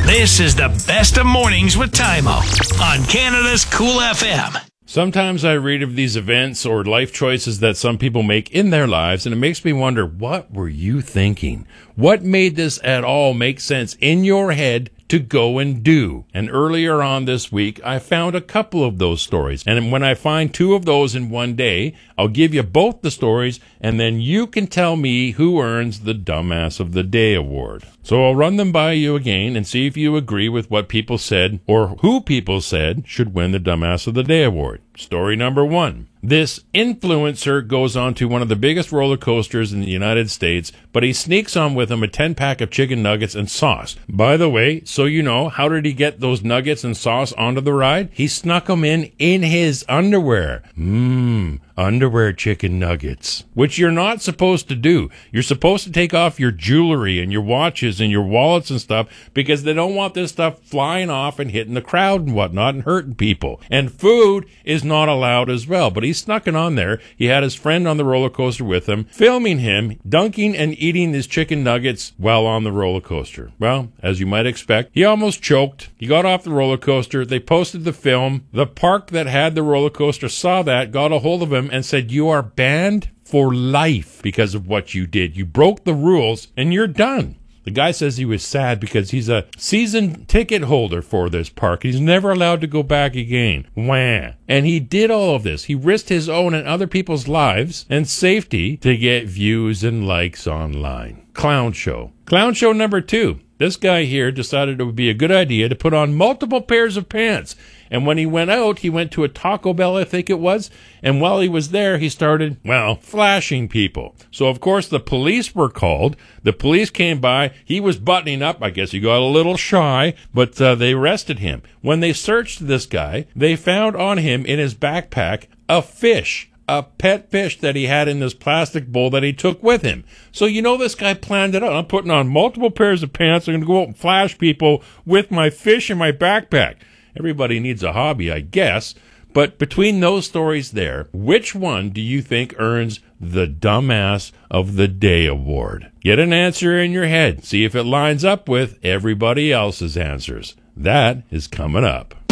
This is the best of mornings with Tymo on Canada's Cool FM. Sometimes I read of these events or life choices that some people make in their lives, and it makes me wonder, what were you thinking? What made this at all make sense in your head to go and do? And earlier on this week, I found a couple of those stories. And when I find two of those in one day, I'll give you both the stories, and then you can tell me who earns the Dumbass of the Day award. So I'll run them by you again and see if you agree with what people said or who people said should win the Dumbass of the Day award. Story number one. This influencer goes on to one of the biggest roller coasters in the United States, but he sneaks on with him a 10-pack of chicken nuggets and sauce. By the way, so you know, how did he get those nuggets and sauce onto the ride? He snuck them in his underwear. Underwear chicken nuggets, which you're not supposed to do. You're supposed to take off your jewelry and your watches and your wallets and stuff because they don't want this stuff flying off and hitting the crowd and whatnot and hurting people. And food is not allowed as well, but he snuck it on there. He had his friend on the roller coaster with him, filming him dunking and eating his chicken nuggets while on the roller coaster. Well, as you might expect, he almost choked. He got off the roller coaster. They posted the film. The park that had the roller coaster saw that, got a hold of him, and said, "You are banned for life because of what you did. You broke the rules and you're done." The guy says he was sad because he's a season ticket holder for this park. He's never allowed to go back again. Wah. And he did all of this. He risked his own and other people's lives and safety to get views and likes online. Clown show. Clown show number two. This guy here decided it would be a good idea to put on multiple pairs of pants. And when he went out, he went to a Taco Bell, I think it was. And while he was there, he started, flashing people. So, of course, the police were called. The police came by. He was buttoning up. I guess he got a little shy, but they arrested him. When they searched this guy, they found on him in his backpack a fish. A pet fish that he had in this plastic bowl that he took with him. So you know this guy planned it out. I'm putting on multiple pairs of pants. I'm going to go out and flash people with my fish in my backpack. Everybody needs a hobby, I guess. But between those stories there, which one do you think earns the Dumbass of the Day award? Get an answer in your head. See if it lines up with everybody else's answers. That is coming up.